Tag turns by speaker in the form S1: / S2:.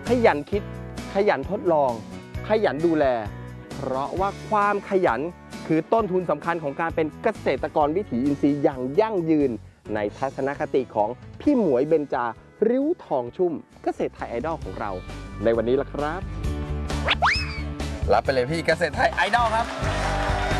S1: ขยันคิดขยันทดลองขยันดูแลเพราะว่าความขยันคือต้นทุนสำคัญของการเป็นเกษตรกรวิถีอินทรีย์อย่างยั่งยืนในทัศนคติของพี่หมวยเบญจาริ้วทองชุ่มเกษตรไทยไอดอลของเราในวันนี้ล่ะครับรับไปเลยพี่เกษตรไทยไอดอลครับ